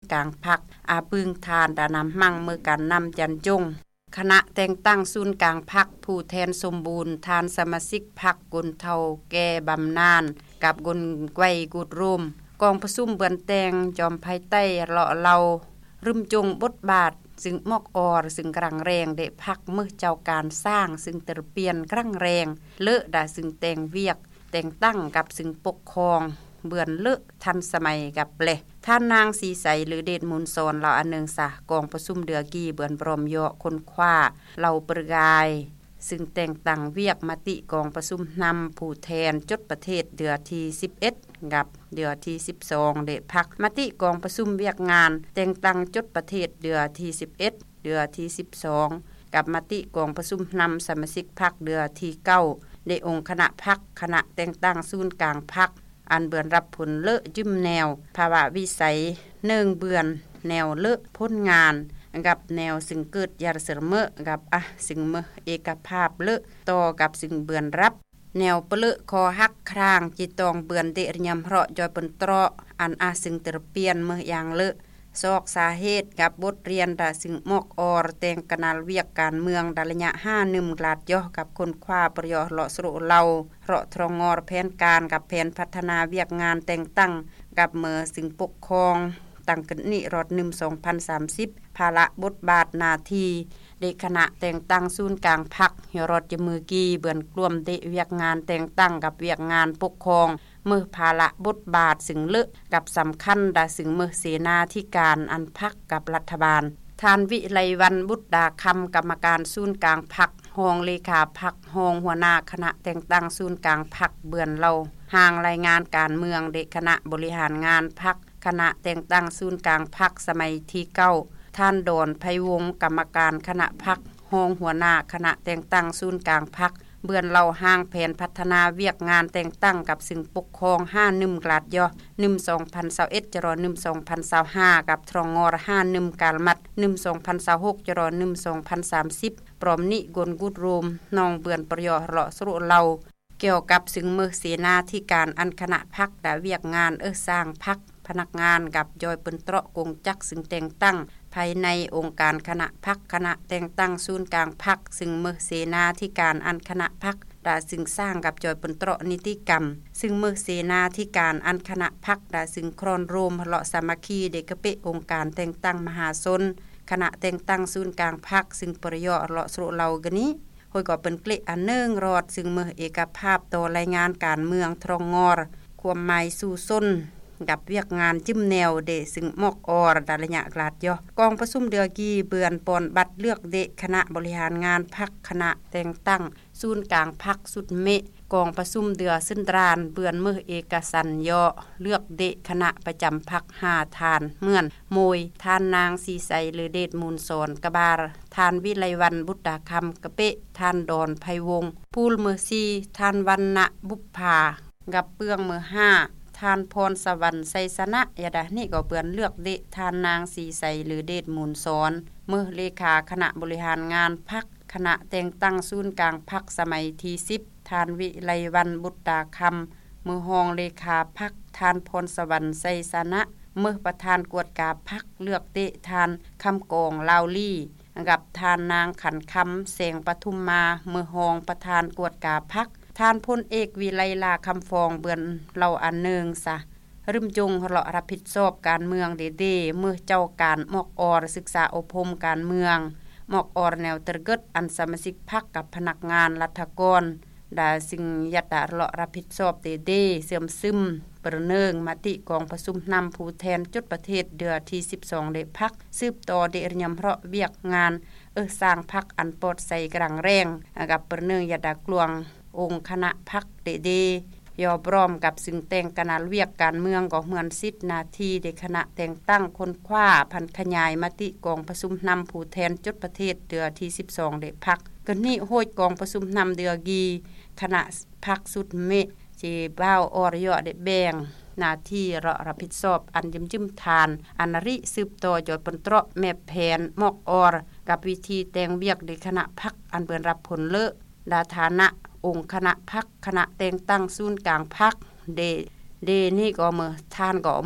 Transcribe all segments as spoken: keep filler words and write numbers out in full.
กลางพรรคอาปึงทานดานำมั่งมือการนำจันจงคณะแต่งตั้งศูนย์กลางพรรคผู้แทนสมบูรณ์ทานสมาชิกพรรคกุนเทาแก่บำนาญกับกุนไกวกุดรุมกองประชุมเบือนแตงจอมภายใต้เลาะเรารึมจงบทบาทซึ่งมอกออรซึ่งกรังแรงได้พักมือเจ้าการสร้างซึ่งเตรเปลี่ยนกรังแรงเลอะดาซึ่งแต่งเวียกแต่งตั้งกับซึ่งปกครองเบือนเลอะทันสมัยกับเปลท่านนางสีใสหรือเดชมูลซอนเราอันเนึงสะกองประชุมเดือกี้เบือนบรมยอคนคว้าเราประกายซึ่งแต่งตั้งเวียกมติกองประชุมนำผู้แทนจดประเทศเดือที่สิบเอ็ดกับเดือที่สิบสองได้พักมติกองประชุมเวียกงานแต่งตั้งจดประเทศเดือที่สิบเอ็ดเดือที่สิบสองกับมติกองประชุมนำสมาชิกพรรคเดือที่เก้าได้องค์คณะพรรคคณะแต่งตั้งศูนย์กลางพรรคอันเบือนรับผลเลอะจิ้มแนวภาวะวิสัยเนื่องเบือนแนวเลอะพ้นงานกับแนวซึ่งเกิดยาเสมอกับอ่ะซึ่งเมื่อเอกภาพเลอะต่อกับซึ่งเบือนรับแนวเปลือคอหักครางจิตองเบือนเดรยำเพราะจอยปนตรออันอาซึ่งเตรเปียนเมื่ออย่างเลอะซอกสาเหตุกับบทเรียนดาซึ่งมอกออรแต่งกนาลเวียกการเมืองดาระยะห้านึ่มกลาดย่อกับคนคว้าประโยชน์เลาะสรุเราเลาะทรองอรแผนการกับแผนพัฒนาเวียกงานแต่งตั้งกับเมื่อซึ่งปกครองตั้งกันนิรอดหนึ่งสองพันสามสิบภาระบทบาทนาทีเด็กคณะแต่งตั้งศูนย์กลางพรรคเฮรอดจมือกีเบือนกลุ่มเดเวียกงานแต่งตั้งกับเวียกงานปกครองมือภาระบทบาทสึงเลึกกับสำคัญดาสึงมือเสนาธิการอันพรรคกับรัฐบาลทานวิไลวันบุตรดาคำกรรมการศูนย์กลางพรรครองเลขาพรรครองหัวหน้าคณะแต่งตั้งศูนย์กลางพรรคเบือนเราห่างรายงานการเมืองเด็กคณะบริหารงานพรรคคณะแต่งตั้งศูนย์กลางพรรคสมัยที่เก้าท่านโดนไพวงศ์กรรมการคณะพรรครองหัวหน้าคณะแต่งตั้งศูนย์กลางพรรคเบือนเราห้างแผนพัฒนาเวียกงานแต่งตั้งกับสิ่งปกครองห้านึ่มกลาดย่อนึ่มสองพันสิบเอ็ดจรอนึ่มสองพันสิบห้ากับทรองอรห้านึ่มกาลมัดนึ่มสองพันสิบหกจรอนึ่มสองพันสามสิบปรอมนิกลกุดรูมนองเบือนประโยชน์เลาะสรุเราเกี่ยวกับซึ่งมือเสนาธิการอันคณะพรรคดาเวียกงานเออสร้างพรรคพนักงานกับจอยเปิ้นเตราะกงจักซึ่งแต่งตั้งภายในองค์การคณะพรรคคณะแต่งตั้งศูนย์กลางพรรคซึ่งมือเสนาธิการอันคณะพรรคดาซึ่งสร้างกับจอยเปิ้นเตราะนิติกรรมซึ่งมือเสนาธิการอันคณะพรรคดาซึ่งครอนโรมเลาะสามัคคีเดกะเปองค์การแต่งตั้งมหาชนคณะแต่งตั้งศูนย์กลางพรรคซึ่งประโยชน์เลาะสรุเรากะนี้โหยก็เป็นเกลอันเนื่องรอดซึ่งมือเอกภาพต่อรายงานการเมืองทรองงอรความหมายสู่ส้นกับเวียกงานจิ้มแนวเดซึ่งมอกออรดาระยะกลาดย่อกองประชุมเดือกีเบือนปอนบัตรเลือกเดคณะบริหารงานพรรคคณะแต่งตั้งศูนย์กลางพรรคสุดเมะกองประชุมเดือสิ้นรานเบือนมือเอกสันย่อเลือกเดคณะประจำพรรคห้าทานเมื่อนโมยทานนางสีใสหรือเดชมูลสอนกบาทานวิไลวันบุตรดาคำกะเปะทานดอนไพวงศ์พูลมือซีทานวันณบุพภากับเปืองมือห้าทานพรสวรรค์ไสสนะยาดานี่ก็เปือนเลือกเดทานนางสีใสหรือเดชมูลสอนมือเลขาคณะบริหารงานพรรคคณะแต่งตั้งศูนย์กลางพรรคสมัยที่สิบทานวิไลวันบุตรดาคำมือรองเลขาพรรคทานพรสวรรค์ไสสนะมือประธานกวดกาพรรคเลือกเดทานคำกองลาวลี่กับทานนางขันคำแสงปทุมมามือรองประธานกวดกาพรรคทานพลเอกวิไลลาคำฟองเบือนเราอันเนืองซะรึมจงเลาะรับผิดชอบการเมืองเดเดเมื่อเจ้าการมอกอรศึกษาอบรมการเมืองมอกอรแนวตระเกิดอันสมาชิกพรรคกับพนักงานรัฐกรดาสิ่งยัตเลาะรับผิดชอบเดเดเสื่อมซึมประเนิงมติกองประชุมนำผู้แทนจุดประเทศเดือที่สิบสองเดพรรคสืบต่อเดรยำเพราะเวียกงานเออสร้างพรรคอันปลอดใส่กลางแรงกับประเนิงยัตกลวงองค์คณะพรรคเดเดยอพร้อมกับซึ่งแต่งกนาลเวียกการเมืองก็เหมือนสิทธินาทีในคณะแต่งตั้งคนคว้าพันขยายมติกองประชุมนำผู้แทนจุดประเทศเดือที่สิบสองเดพรรคกันนี้โหยกองประชุมนำเดือกีคณะพรรคสุดเมจีบ้าวอรยอเดแบงหน้าที่เรารับผิดชอบอันยิ้มจิ้มทานอันริสืบต่อจดปนเตราะแม่แผนมอกอรกับวิธีแต่งเวียกในคณะพรรคอันเปินรับผลเลอะดาฐานะองค์คณะพรรคคณะแต่งตั้งศูนย์กลางพรรคเดเดนี่ก็มือทานก็มือ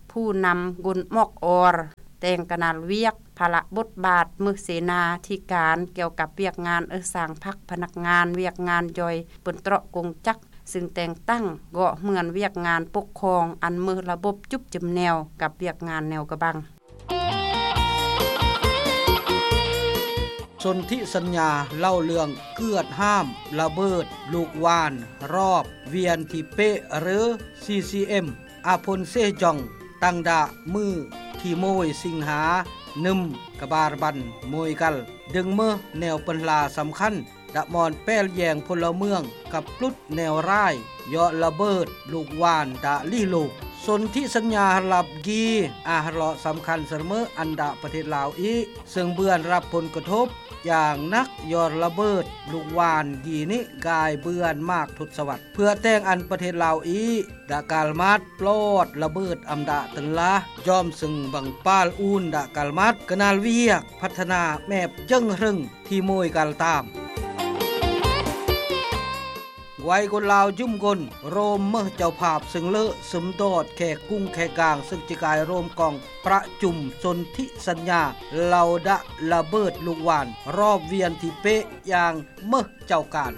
ผู้นำกุนมอกออรแต่งกนาลเวียกภาระบทบาทมือเสนาธิการเกี่ยวกับเวียกงานเออสร้างพักพนักงานเวียกงานย่อยปนเตราะกงจักซึ่งแต่งตั้งเกาะเหมือนเวียกงานปกครองอันมือระบบจุบจุมแนวกับเวียกงานแนวกระบังสนธิสัญญาเล่าเรื่องเกือดห้ามระเบิดลูกวานรอบเวียนที่เปะหรือ ซี ซี เอ็ม อาพลเซจองตั้งดามือที่โมยสิงหานึ่มกบาลบันมวยกัลดึงมือแนวปัญลาสำคัญดะมอนแป้ลแยงพลเมืองกับปลุดแนวร้ายยอระเบิดลูกวานดะลี่ลูกสนธิสัญญาลับกีอาหลอสำคัญเสมออันดาประเทศลาวอีซึ่งเบือนรับผลกระทบอย่างนักยอระเบิดลูกวานกีนี้กายเบือนมากทศวรรษเพื่อแต่งอันประเทศลาวอีดากาลมัดปลอดระเบิดอำดาตันละยอมซึ่งบังปาลอูนดากาลมัดกนาลเวียกพัฒนาแมบยังรึงที่มวยกาลตามไว้คนลาวยุ่มกลโรมเมื่อเจ้าภาพซึ่งเลอะสมโดดแขกกุ้งแขกกลางซึ่งจิกายโรมกองประจุมสนธิสัญญาเหล่าดะระเบิดลูกวานรอบเวียนที่เป๊ะอย่างเมื่อเจ้าการ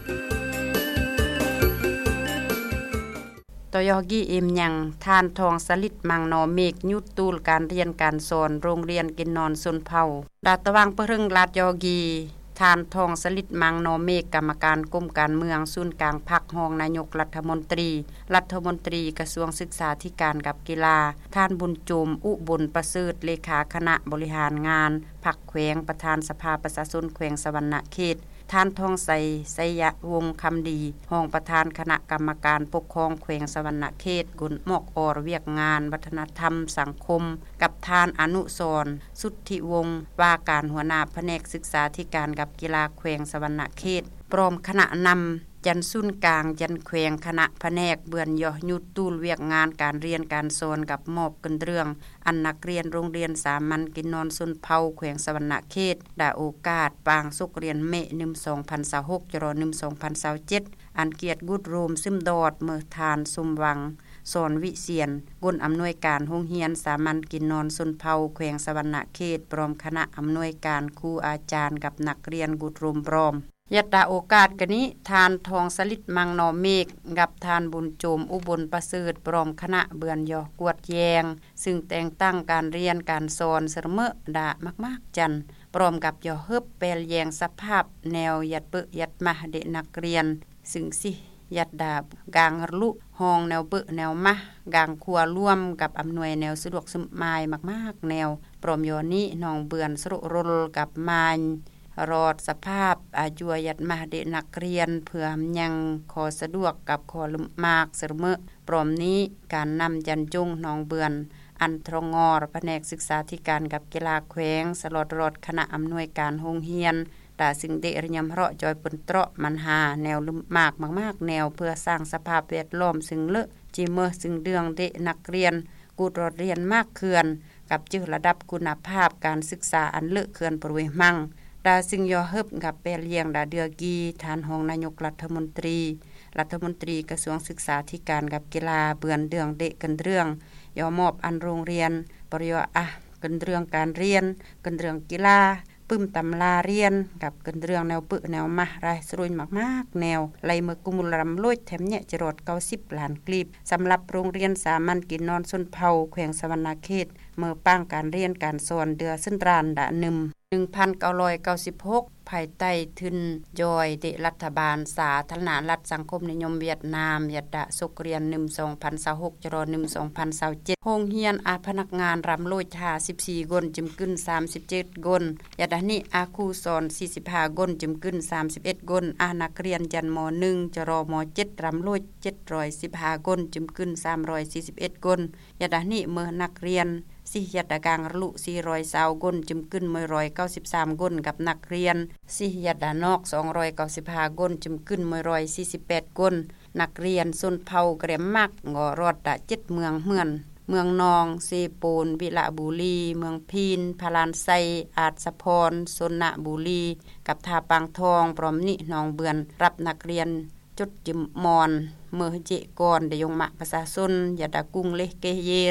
ตยอกีเอ็มยังทานทองสลิดมังนอเมกยุดตูลการเรียนการสอนโรงเรียนกินนอนสุนเผาดาตะวังเพิ่งลาดยอกีทานทองสลิดมังนอเมกกรรมการกรมการเมืองศูนย์กลางพรรครองนายกรัฐมนตรีรัฐมนตรีกระทรวงศึกษาธิการกับกีฬาท่านบุญโจมอุบลประเสริฐเลขาคณะบริหารงานพรรคแขวงประธานสภาประชาชนแขวงสวรรณเขตท่านทองใสไสยวงศ์คำดีรองประธานคณะกรรมการปกครองแขวงสวรรณเขตกุนมอกอรเวียกงานวัฒนธรรมสังคมกับท่านอนุสรณ์สุทธิวงศ์ว่าการหัวหน้าแผนกศึกษาธิการกับกีฬาแขวงสวรรณเขตพร้อมคณะนำยันสุนกลางยันแขวงคณะแผนกเบือนย่อยุดตูลเวียกงานการเรียนการสอนกับมอบกันเรื่องอันนักเรียนโรงเรียนสามัญกินนอนสุนเผาแขวงสวรรณเขตได้โอกาสปางสุกเรียนเมะหนึ่ง สองพันยี่สิบหกจรอหนึ่ง สองพันยี่สิบเจ็ดอันเกียรติกุดโรมซึมดอดเมื่อทานสมวังสอนวิเชียนกุนอำนวยการโรงเรียนสามัญกินนอนสุนเผาแขวงสวรรณเขตพร้อมคณะอำนวยการครูอาจารย์กับนักเรียนกุดโรมพร้อมยัตตาโอกาสกะนี้ทานทองสลิดมังนอเมกกับทานบุญโจมอุบลประเสริฐพร้อมคณะเบือนยอกวดแยงซึ่งแต่งตั้งการเรียนการสอนเสมอดามากๆจันพร้อมกับยอเฮิบแปลแยงสภาพแนวยัดเปยัดมาเด็กนักเรียนซึ่งสิยัดดาบกางลุห้องแนวเปแนวมะกางครัวร่วมกับอำนวยแนวสะดวกสบายมากๆแนวพร้อมยอนี้น้องเบือนสรุรลกับมานรอดสภาพอายุยัดมาเด็กนักเรียนเพื่อยังขอสะดวกกับขอลมากเสมอพร้อมนี้การนำยันจงน้องเบือนอันทรงงอแผนกศึกษาธิการกับกีฬาแขวงสลอดรอดคณะอำนวยการโรงเรียนแต่สิ่งเดรยำเราะจอยปนเตราะมันหาแนวลุมมากมากๆแนวเพื่อสร้างสภาพแวดล้อมซึ่งเลอะจีเมอซึ่งเดืองเด็กนักเรียนกูรอดเรียนมากเขื่อนกับจื้อระดับคุณภาพการศึกษาอันเลอะเขื่อนปรวยมั่งดาซึ่งยอเฮิบกับแปลเลียงดาเดือกีทานรองนายกรัฐมนตรีรัฐมนตรีกระทรวงศึกษาธิการกับกีฬาเบือนเดืองเด็กกันเรื่องยอมอบอันโรงเรียนปริยอะกันเรื่องการเรียนกันเรื่องกีฬาปึ้มตำลาเรียนกับกันเรื่องแนวปึแนวมารายสรุยมากๆแนวไล่เมื่อกุมลำลอยแถมเนี่ยจรดเก้าสิบล้านกลีบสำหรับโรงเรียนสามัญกินนอนสุนเผาแขวงสวรรณเขตเมื่อป้างการเรียนการสอนเดือซึ่นรานดะหนึ่ง หนึ่งพันเก้าร้อยเก้าสิบหกภายใต้ทุนจอยเดรัฐบาลสาธารณรัฐสังคมนิยมเวียดนามยัดดะสุกเรียนหนึ่ง สองพันยี่สิบหกจรอหนึ่ง สองพันยี่สิบเจ็ดโรงเรียนอาพนักงานรำโลยทาสิบสี่กนจิมกึนสามสิบเจ็ดกนยัดดะนี้อาครูสอนสี่สิบห้ากนจิมกึนสามสิบเอ็ดกนอานักเรียนยันมหนึ่งจรอมเจ็ดรำโลยเจ็ดร้อยสิบห้ากนจิมกึนสามร้อยสี่สิบเอ็ดกนยัดดะนี้เมื่อนักเรียนสิยัดดะกางรลุสี่ร้อยยี่สิบกนจิมกึนหนึ่งร้อยเก้าสิบสามกนกับนักเรียนสิยัดดะนอกสองร้อยเก้าสิบห้ากนจิมกึนหนึ่งร้อยสี่สิบแปดกนนักเรียนชนเผ่าเกรมมักงอรอดดะเจ็ดเมืองเมือนเมืองนองเซโปนวิละบุรีเมืองพีนพารานไซอาจสะพรสนะบุรีกับทาปางทองพร้อมนิหนองเบือนรับนักเรียนจุดจิมมอนเมื่อเจก่อนได้ยงมะประชาชนยัดดะกุ้งเลเกเยรส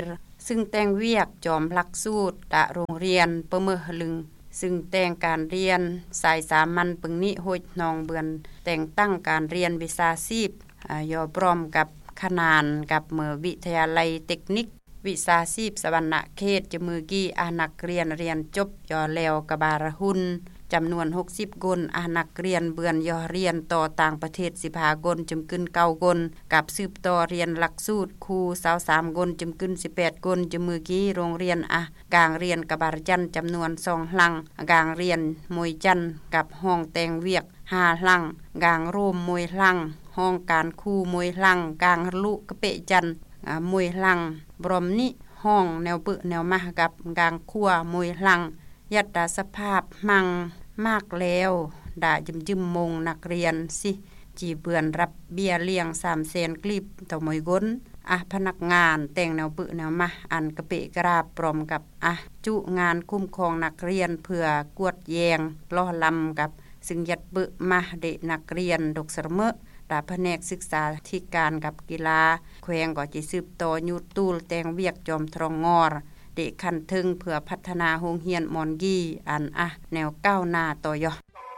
ซึ่งแต่งเวียกจอมหลักสูตรตะโรงเรียนเปเมอลึงซึ่งแต่งการเรียนสายสามัญปึงนิโหยนองเบือนแต่งตั้งการเรียนวิชาชีพยอพร้อมกับขนานกับเมื่อวิทยาลัยเทคนิควิชาชีพสวรรณเขตจมือกี้อานักเรียนเรียนจบยอแล้วกบาระหุนจำนวนหกสิบคนอานักเรียนเบือนยอเรียนต่อต่างประเทศสิบห้าคนจำกึนเก้าคนกับสืบต่อเรียนหลักสูตรครูสาวสามคนจำกึนสิบแปดคนจมือกี้โรงเรียนอะกลางเรียนกบาระจันจำนวนสองหลังกลางเรียนมวยจันกับห้องแต่งเวียกห้าหลังกลางโรมมวยหลังห้องการคู่มวยหลังกลางลุกระเปะจันมวยหลังบรมนิห้องแนวปึแนวมากับกลางครัวมวยหลังยัดดาสภาพมังมากแล้วด่าจึมจึมมงนักเรียนสิจีเบือนรับเบี้ยเลี้ยงสามแสนกลีบต่อมวยก้นอ่ะพนักงานแต่งแนวปึแนวมาอันกระเปะกราบพร้อมกับอ่ะจุงานคุ้มครองนักเรียนเพื่อกวดแยงล่อลำกับซึ่งยัดปึมาเด็กนักเรียนดกเสมอดาแผนกศึกษาธิการกับกีฬาแขวงก็จะสืบต่อยูตูลแต่งเวียกจอมทรองงอรเด็กคันทึงเพื่อพัฒนาโรงเรียนมอนกีอันอ่ะแนวก้าวหน้าต่อยอ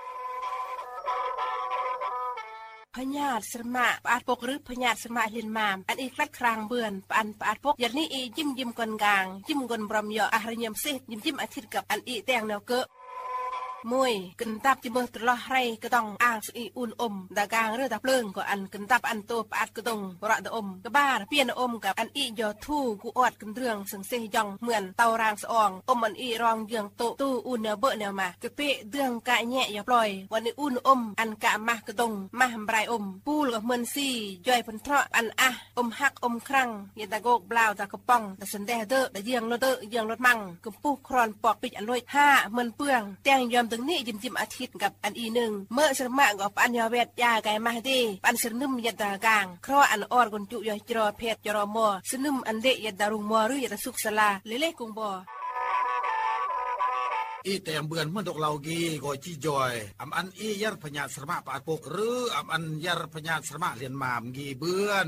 พญาติสมะปาดปกหรือพญาติสมะเลียนมามอันอีกลัดครางเบือนปานปาดปกยันนี้อียิ้มยิ้มกลกลางยิ้มกลบรมยออาหารยมเสยิ้มยิ้มอาทิตย์กับอันอีแตงแนวเกะมวยกึนตับจิเบอตลอไรก็ต้องอ่างสีอุ่นอมดากางเรือตะเพลิงก็อันกึนตับอันโตปาดก็ต้องระดอมกบ้าเปียนอมกับอันอียอทู่กูอดกันเรื่องสังเสยองเหมือนเตารางสองอมอันอีรองเยืองโตตู้อุ่นเนเบอเนมากระเปะเรื่องกะแง่อย่าปล่อยวันนี้อุ่นอมอันกะมากก็ต้องมาหำไรอมปูลกับเหมือนซี่ย่อยพันเพราะอันอ่ะอมหักอมครั้งยันตะโกกบลาวตะกระป๋องแต่สันแดเดอแต่เยืองรถเดอเยืองรถมั่งกุมปูครอนปอกปิดอันลอยห้าเหมือนเปื่องแตงยอมถึงนี่ยิ้มจิ้มอาทิตย์กับอันอีหนึ่งเมื่อสมะกับอันยาเวทยาไก่มาดีอันสนึมยัดตากลางเพราะอันออดกุนจุยจรอเพชจรอมอสนึมอันเดยัดดารุงมอหรือยัดสุกสลาเล่ๆกุงบออีแต่เบือนเมื่อดอกเหล่ากีก็จีจอยอำอันอียัดพญาสมะปาดปกหรืออำอันยัดพญาสมะเลียนมามกีเบือน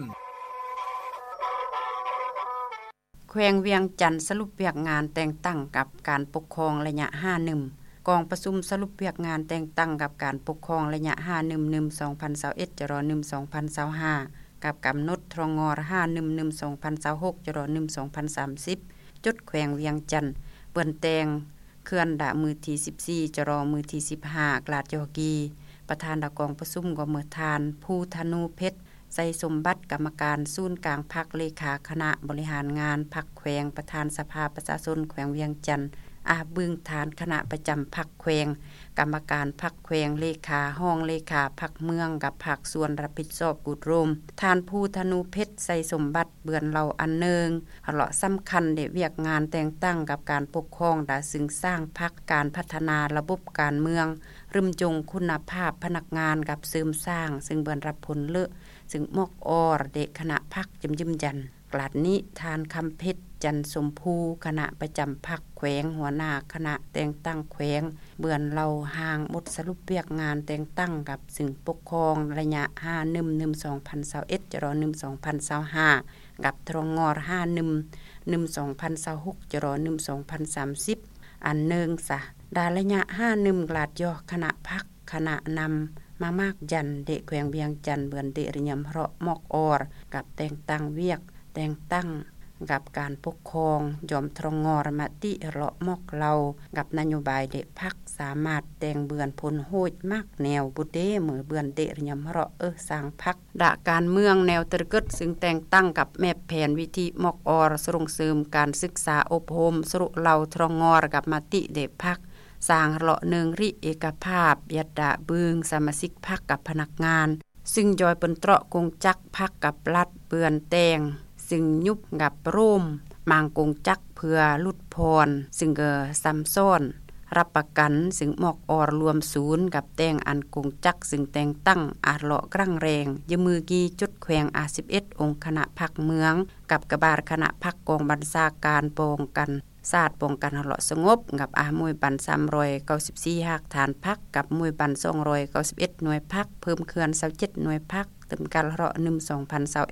แขวงเวียงจันทร์สรุปเวียกงานแต่งตั้งกับการปกครองระยะห้าหนึ่งกองประชุมสรุปเวียกงานแต่งตั้งกับการปกครองระยะห้าหนึ่ง สองพันยี่สิบเอ็ดจรอหนึ่ง สองพันยี่สิบห้ากับกำหนดทรองอห้าหนึ่ง สองพันยี่สิบหกจรอหนึ่ง สองพันสามสิบจุดแขวงเวียงจันทร์เปิ้นแตงเคลื่อนดะมือที่สิบสี่จรอมือที่สิบห้ากลาดยอกีประธานดะกองประชุมก็เมื่อทานผู้ธนูเพชรใส่สมบัติกรรมการศูนย์กลางพรรคเลขาคณะบริหารงานพรรคแขวงประธานสภาประชาชนแขวงเวียงจันทร์อาบึงฐานคณะประจำพรรคแขวงกรรมการพรรคแขวงเลขาห้องเลขาพรรคเมืองกับพรรคส่วนรับผิดชอบกุดรมทานผู้ธนูเพชรใส่สมบัติเบือนเหล่าอันเนิงเหล่าสำคัญเดเวียกงานแต่งตั้งกับการปกครองดาซึ่งสร้างพรรคการพัฒนาระบบการเมืองรึมจงคุณภาพพนักงานกับเสริมสร้างซึ่งเบือนรับผลเลอะซึ่งมอกออเด็กคณะพรรคจิมจิมจันกลาดนี้ทานคำเพชรจันสมภูคณะประจำพรรคแขวงหัวหน้าคณะแต่งตั้งแขวงเบือนเราห่างบทสรุปเวียกงานแต่งตั้งกับสิ่งปกครองระยะห้าหนึ่ง สองพันยี่สิบเอ็ดจรอหนึ่ง สองพันยี่สิบห้ากับทรองอห้าหนึ่ง หนึ่ง สองพันยี่สิบหกจรอหนึ่ง สองพันสามสิบอันเนิงสะดาระยะห้าหนึ่งกลาดยอคณะพรรคคณะนำมามากจันเด็กแขวงเวียงจันเบือนเดริยมเพราะมอกออกับแต่งตั้งเวียกแต่งตั้งกับการปกครองยอมทรองงอรมติเลาะมอกเรากับนโยบายเด็กพักสามารถแต่งเบือนพลโหดมากแนวบุเดเหมือเบือนเดริยมเราะเออสร้างพักดะการเมืองแนวตะกึดซึ่งแต่งตั้งกับแม่แผนวิธีมอกออส่งเสริมการศึกษาอบรมสรุเราทรองงอรกับมติเด็กพักสร้างเลาะเนืองริเอกภาพยัดดะบึงสมาชิกพักกับพนักงานซึ่งจอยเปิ้นเตราะกงจักพักกับรัฐเปือนแตงซึ่งยุบกับร่มมางกงจักเพื่อลุดพรซึ่งเกอซ้ำซ้อนรับประกันซึ่งหมอกออรวมศูนย์กับแต่งอันกงจักซึ่งแต่งตั้งอาเลาะกรั่งแรงยมือกีจุดแขวงอาสิบเอ็ดองค์คณะพักเมืองกับกบาลคณะพักกองบัญชาการป้องกันศาสตร์ป้องกันเลาะสงบกับอามวยบันสามร้อยเก้าสิบสี่หักฐานพักกับมวยบันสองร้อยเก้าสิบเอ็ดหน่วยพักเพิ่มเขื่อนยี่สิบเจ็ดหน่วยพักเติมกันเลาะหนึ่ง สองพันยี่สิบเอ็ด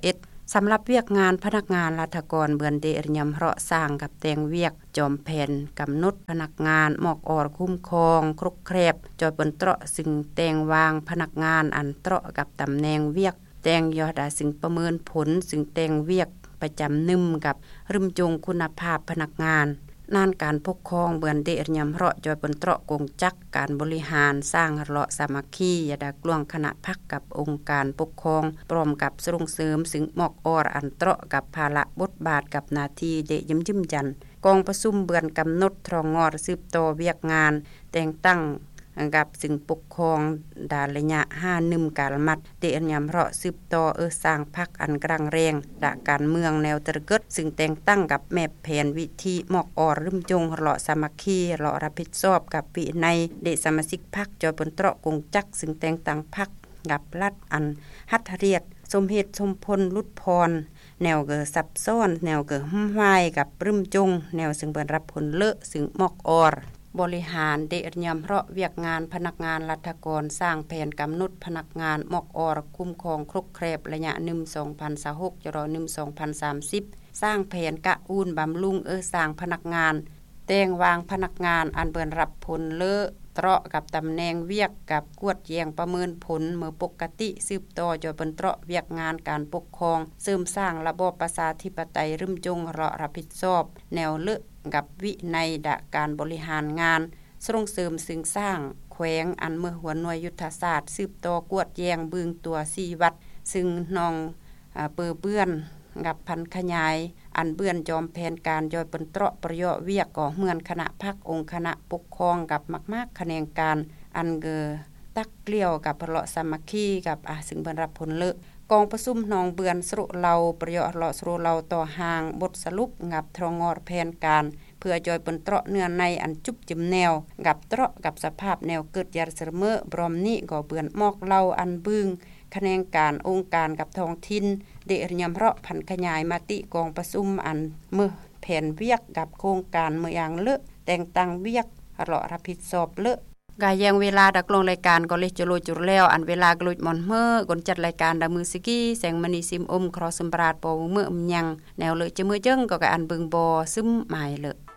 สำหรับเวียกงานพนักงานรัฐกรเบือนเดรยำเราะสร้างกับแต่งเวียกจอมแผ่นกำหนดพนักงานหมอกออคุ้มครองครกแครบจอยบนเตราะซึ่งแต่งวางพนักงานอันเตราะกับตำแหน่งเวียกแต่งยอดาซึ่งประเมินผลซึ่งแต่งเวียกประจำนึ่มกับรึมจงคุณภาพพนักงานนานการปกครองเบือนเดรยำเราะจอยบนเตราะกงจักการบริหารสร้างเลาะสามัคคียาดากลวงคณะพักกับองค์การปกครองพร้อมกับส่งเสริมซึ่งหมอกอออันเตราะกับภาระบทบาทกับหน้าที่เดยิ้มจิ้มจันกองประชุมเบือนกำหนดทรองงอดสืบต่อเวียกงานแต่งตั้งกับซึ่งปกครองดาระยะห้านึมกาลมัดเดอันยำเราะสืบต่อเออสร้างพักอันกลางแรงดะการเมืองแนวตะเกิดซึ่งแต่งตั้งกับแม่แผนวิธีหมอกออรึมจงเลาะสามัคคีเลาะรับผิดชอบกับวินัยเดสมาชิกพักจอยบนเตราะกงจักซึ่งแต่งตั้งพักกับรัฐอันหัตถเรียดสมเหตุสมพลลุดพรแนวเกิดซับซ้อนแนวเกิดหุ่มวายกับรึมจงแนวซึ่งเบิ่นรับผลเลอะซึ่งหมอกออบริหารเดรยำเราะเวียกงานพนักงานรัฐกรสร้างแผนกำหนดพนักงานหมอกออคุ้มครองครกแครบระยะหนึ่ง สองพันยี่สิบหก จรอหนึ่ง สองพันสามสิบสร้างแผนกะอูนบำรุงเออสร้างพนักงานแต่งวางพนักงานอันเบิ่นรับผลเลอะเตราะกับตำแหน่งเวียกกับกวดแยงประเมินผลเมื่อปกติสืบต่อจอยบนเตราะเวียกงานการปกครองเสริมสร้างระบอบประชาธิปไตยรึมจงเราะรับผิดชอบแนวเลอะกับวินัยดะการบริหารงานส่งเสริมซึ่งสร้างแขวงอันเมื่อหัวหน่วยยุทธศาสตร์สืบต่อกวดแยงบึงตัวสี่วัดซึ่งนองอ่าเปื้อเปื้อนกับพันขยายอันเบื้อนจอมแผนการย่อยบนเตราะประโยชน์เวียกก่อเมือนคณะพักองค์คณะปกครองกับมากๆคะแนนการอันเกอตักเกลียวกับเลาะสามัคคีกับอ่ะซึ่งบรรรับผลเลอะกองประชุมนองเบือนสรุเราประโยชน์เลาะสรุเราต่อห่างบทสรุปงับทรองอดแผนการเพื่อจอยบนเตราะเนื้อในอันจุบจิ้มแนวกับเตราะกับสภาพแนวเกิดยาเสมอบรอมนี้ก่อเบือนมอกเราอันบึงคะแนนการองค์การกับท้องถิ่นเดรยำเราะพันขยายมาติกองประชุมอันเมื่อแผนเวียกกับโครงการเมื่ออย่างเลอะแต่งตั้งเวียกเลาะรับผิดชอบเลอะกายังเวลาดักลงรายการก็เลยจะโลจุแล้วอันเวลากลุดหมอนเมื่อกนจัดรายการดามือสกี้แสงมณีซิมอมครอสมปราดปอเมื่ออมยังแนวเลยจะมือเจิ้งก็กะอันบึงบอซึมหมายเลย